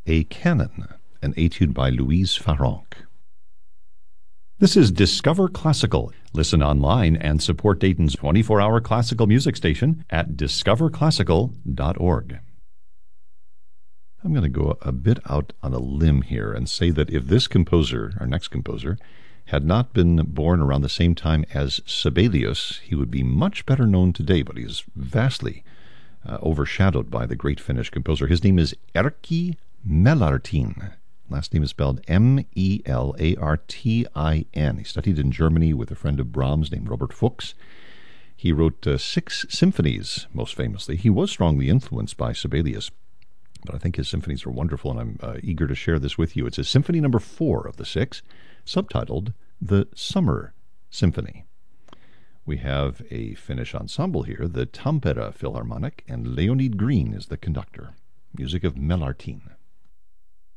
A Canon, an etude by Louise Farrenc. This is Discover Classical. Listen online and support Dayton's 24-hour classical music station at discoverclassical.org. I'm going to go a bit out on a limb here and say that if this composer, our next composer, had not been born around the same time as Sibelius, he would be much better known today, but he is vastly overshadowed by the great Finnish composer. His name is Erkki Melartin. Last name is spelled Melartin. He studied in Germany with a friend of Brahms named Robert Fuchs. He wrote 6 symphonies, most famously. He was strongly influenced by Sibelius, but I think his symphonies are wonderful, and I'm eager to share this with you. It's Symphony number 4 of the 6, subtitled The Summer Symphony. We have a Finnish ensemble here, the Tampere Philharmonic, and Leonid Green is the conductor. Music of Melartin.